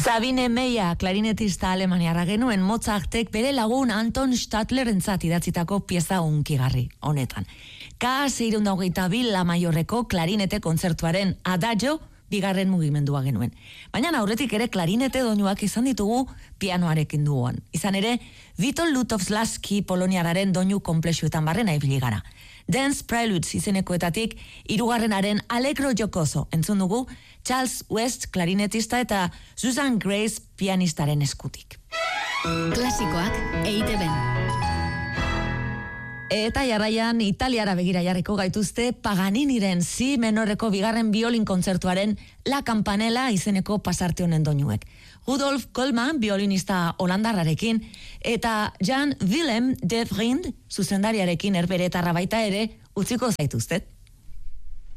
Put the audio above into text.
Sabine Meyer, klarinetista alemaniarra genuen, Mozartek bere lagun Anton Stadlerentzat idatzitako pieza hunkigarri honetan. K622 La Maiorreko klarinete kontzertuaren Adagio bigarren mugimendua genuen. Baina aurretik ere klarinete doinuak izan ditugu pianoarekin duoan. Izan ere, Witold Lutowski poloniararen doinu konplexuetan barrena ibili gara. Dance Preludes izenekoetatik, hirugarrenaren Allegro Jocoso entzun dugu Charles West klarinetista eta Susan Grace pianistaren eskutik. Klasikoak EITB-n. Eta jarraian Italiara begira jarriko gaituzte Paganiniren Si menorreko bigarren biolin kontzertuaren La Campanella izeneko pasarte honen doinuek. Rudolf Kollmann, biolinista holandarrarekin, eta Jan Willem de Vriend, zuzendariarekin erberetarra baita ere, utziko zaituztet.